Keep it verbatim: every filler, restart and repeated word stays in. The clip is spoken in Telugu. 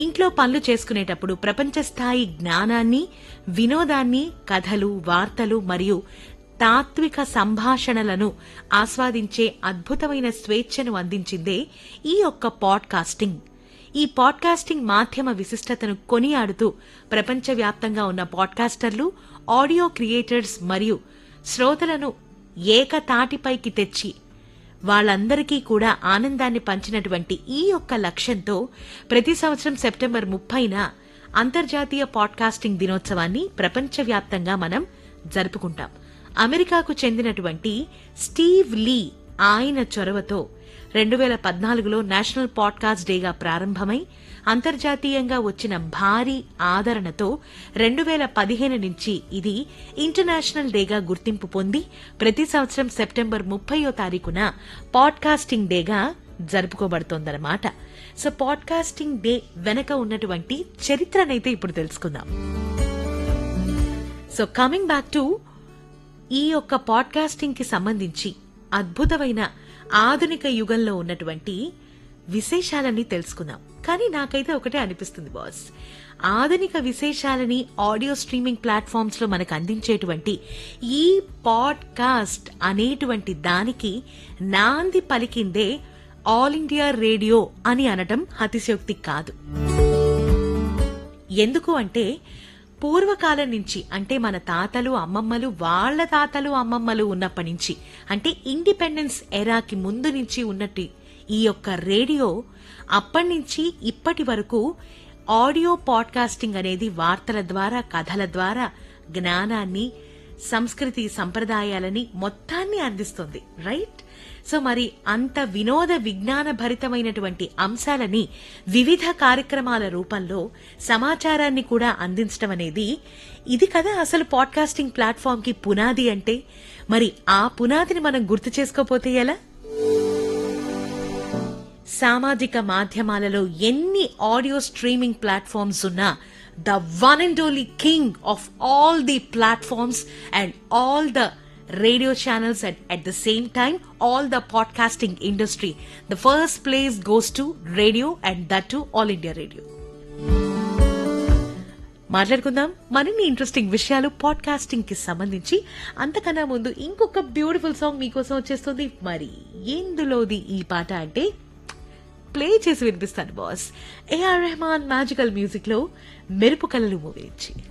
ఇంట్లో పనులు చేసుకునేటప్పుడు ప్రపంచ స్థాయి జ్ఞానాన్ని, వినోదాన్ని, కథలు, వార్తలు మరియు తాత్విక సంభాషణలను ఆస్వాదించే అద్భుతమైన స్వేచ్ఛను అందించిందే ఈ యొక్క పాడ్కాస్టింగ్. ఈ పాడ్కాస్టింగ్ మాధ్యమ విశిష్టతను కొనియాడుతూ ప్రపంచవ్యాప్తంగా ఉన్న పాడ్కాస్టర్లు, ఆడియో క్రియేటర్స్ మరియు శ్రోతలను ఏకతాటిపైకి తెచ్చి వాళ్ళందరికీ కూడా ఆనందాన్ని పంచినటువంటి ఈ యొక్క లక్ష్యంతో ప్రతి సంవత్సరం సెప్టెంబర్ ముప్పైన అంతర్జాతీయ పాడ్కాస్టింగ్ దినోత్సవాన్ని ప్రపంచవ్యాప్తంగా మనం జరుపుకుంటాం. అమెరికాకు చెందినటువంటి స్టీవ్ లీ ఆయన చొరవతో రెండు వేల పద్నాలుగులో నేషనల్ పాడ్కాస్ట్ డేగా ప్రారంభమై అంతర్జాతీయంగా వచ్చిన భారీ ఆదరణతో రెండు వేల పదిహేను నుంచి ఇది ఇంటర్నేషనల్ డేగా గుర్తింపు పొంది ప్రతి సంవత్సరం సెప్టెంబర్ ముప్పయో తారీఖున పాడ్కాస్టింగ్ డేగా జరుపుకోబడుతోందన్నమాట. సో పాడ్కాస్టింగ్ డే వెనక ఉన్నటువంటి చరిత్రనైతే ఇప్పుడు తెలుసుకుందాం. సో కమింగ్ బ్యాక్ టు ఈ యొక్క పాడ్కాస్టింగ్ కి సంబంధించి అద్భుతమైన ఆధునిక యుగంలో ఉన్నటువంటి విశేషాలని తెలుసుకుందాం. కానీ నాకైతే ఒకటే అనిపిస్తుంది బాస్, ఆధునిక విశేషాలని ఆడియో స్ట్రీమింగ్ ప్లాట్ఫామ్స్ లో మనకు అందించేటువంటి ఈ పాడ్కాస్ట్ అనేటువంటి దానికి నాంది పలికిందే ఆల్ ఇండియా రేడియో అని అనటం అతిశయోక్తి కాదు. ఎందుకు అంటే పూర్వకాలం నుంచి, అంటే మన తాతలు అమ్మమ్మలు వాళ్ళ తాతలు అమ్మమ్మలు ఉన్నప్పటి నుంచి, అంటే ఇండిపెండెన్స్ ఎరాకి ముందు నుంచి ఉన్నట్టు ఈ యొక్క రేడియో అప్పటి నుంచి ఇప్పటి వరకు ఆడియో పాడ్కాస్టింగ్ అనేది వార్తల ద్వారా, కథల ద్వారా జ్ఞానాన్ని, సంస్కృతి సంప్రదాయాలని మొత్తాన్ని అందిస్తుంది, రైట్? సో మరి అంత వినోద విజ్ఞాన భరితమైనటువంటి అంశాలని వివిధ కార్యక్రమాల రూపంలో సమాచారాన్ని కూడా అందించడం అనేది ఇది కదా అసలు పాడ్కాస్టింగ్ ప్లాట్ఫామ్ కి పునాది అంటే. మరి ఆ పునాదిని మనం గుర్తు చేసుకోపోతే ఎలా? సామాజిక మాధ్యమాలలో ఎన్ని ఆడియో స్ట్రీమింగ్ ప్లాట్ఫామ్స్ ఉన్నా the one and only king of all the platforms and all the radio channels at, at the same time, all the podcasting industry, the first place goes to radio, and that too All India Radio. మాట్లాడుకుందాం మరిన్ని ఇంట్రెస్టింగ్ విషయాలు పాడ్కాస్టింగ్ కి సంబంధించి. అంతకన్నా ముందు ఇంకొక బ్యూటిఫుల్ సాంగ్ మీకోసం వచ్చేస్తుంది. మరి ఎందులోది ఈ పాట అంటే ప్లే చేసి వినిపిస్తాను boss. AR Rahman magical music లో మెరుపు కలలు మూవీ ఇచ్చి